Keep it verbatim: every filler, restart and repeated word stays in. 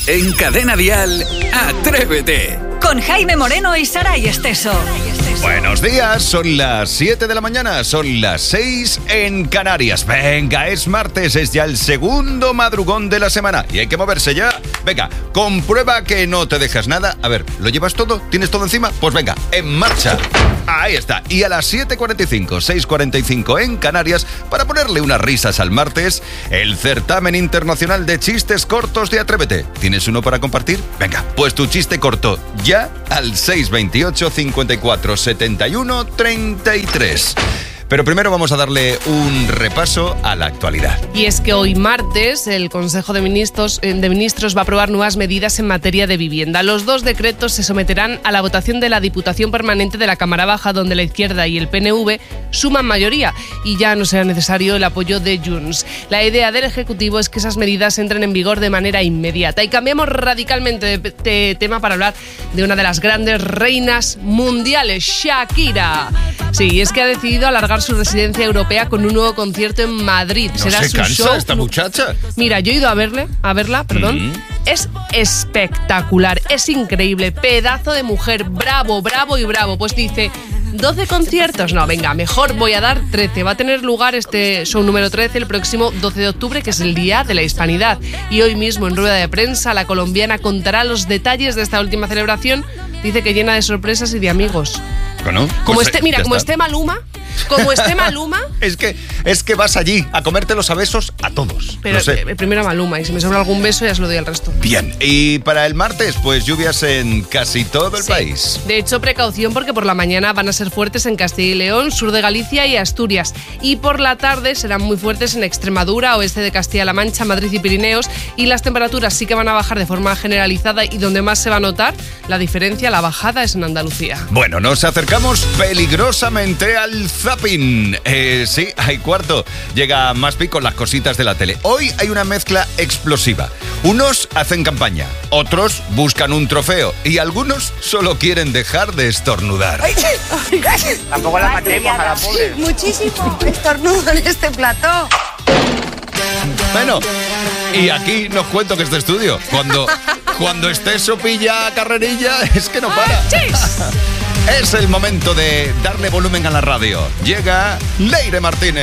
En Cadena Dial, Atrévete. Con Jaime Moreno y Saray Esteso. Buenos días, son las siete de la mañana, son las seis en Canarias. Venga, es martes, es ya el segundo madrugón de la semana y hay que moverse ya. Venga, comprueba que no te dejas nada. A ver, ¿lo llevas todo? ¿Tienes todo encima? Pues venga, en marcha. Ahí está. Y a las siete cuarenta y cinco, seis cuarenta y cinco en Canarias, para ponerle unas risas al martes, el certamen internacional de chistes cortos de Atrévete. ¿Tienes uno para compartir? Venga, pues tu chiste corto ya al seis veintiocho, cincuenta y cuatro, setenta y uno, treinta y tres. Pero primero vamos a darle un repaso a la actualidad. Y es que hoy martes el Consejo de Ministros, de Ministros va a aprobar nuevas medidas en materia de vivienda. Los dos decretos se someterán a la votación de la Diputación Permanente de la Cámara Baja, donde la izquierda y el P N V suman mayoría y ya no será necesario el apoyo de Junts. La idea del Ejecutivo es que esas medidas entren en vigor de manera inmediata. Y cambiamos radicalmente de, de tema para hablar de una de las grandes reinas mundiales, Shakira. Sí, es que ha decidido alargar su residencia europea con un nuevo concierto en Madrid. ¿No Será se su cansa show. esta muchacha? Mira, yo he ido a verle, a verla, perdón. Mm. Es espectacular, es increíble, pedazo de mujer, bravo, bravo y bravo. Pues dice, ¿doce conciertos? No, venga, mejor voy a dar trece. Va a tener lugar este show número trece el próximo doce de octubre, que es el Día de la Hispanidad. Y hoy mismo en rueda de prensa la colombiana contará los detalles de esta última celebración. Dice que llena de sorpresas y de amigos. Bueno, Como pues, esté, eh, mira, ya como está. esté Maluma, como esté Maluma, Es que, es que vas allí a comértelos a besos a todos. pero No sé. eh, primero a Maluma, y si me sobra algún beso ya se lo doy al resto. Bien, y para el martes, pues lluvias en casi todo el Sí. país. De hecho, precaución porque por la mañana van a ser fuertes en Castilla y León, sur de Galicia y Asturias. Y por la tarde serán muy fuertes en Extremadura, oeste de Castilla-La Mancha, Madrid y Pirineos. Y las temperaturas sí que van a bajar de forma generalizada y donde más se va a notar la diferencia, la bajada, es en Andalucía. Bueno, nos acercamos peligrosamente al zapping. Eh, sí, hay cuarto. Llega Maspi con las cositas de la tele. Hoy hay una mezcla explosiva. Unos hacen campaña, otros buscan un trofeo y algunos solo quieren dejar de estornudar. Tampoco la matemos a la pobre. Muchísimo estornudo en este plató. Bueno, y aquí nos cuento que este estudio, cuando, cuando esté sopilla carrerilla, es que no para. Es el momento de darle volumen a la radio. Llega Leire Martínez.